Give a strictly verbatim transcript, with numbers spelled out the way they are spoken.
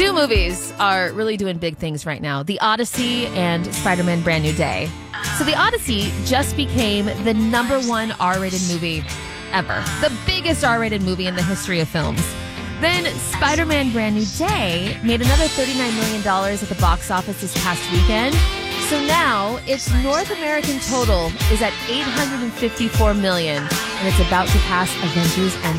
Two movies are really doing big things right now. The Odyssey and Spider-Man Brand New Day. So The Odyssey just became the number one R-rated movie ever. The biggest R-rated movie in the history of films. Then Spider-Man Brand New Day made another thirty-nine million dollars at the box office this past weekend. So now its North American total is at eight hundred fifty-four million dollars, and it's about to pass Avengers Endgame.